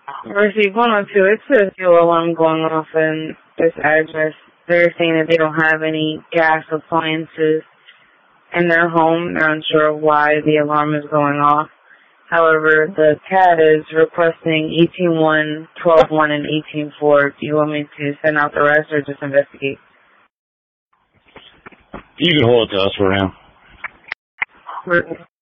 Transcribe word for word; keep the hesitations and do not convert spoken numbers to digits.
Receive one oh two, it's a fuel alarm going off in this address. They're saying that they don't have any gas appliances in their home. They're unsure why the alarm is going off. However, the C A D is requesting eighteen one, twelve one, and eighteen four. Do you want me to send out the rest or just investigate? You can hold it to us for now. For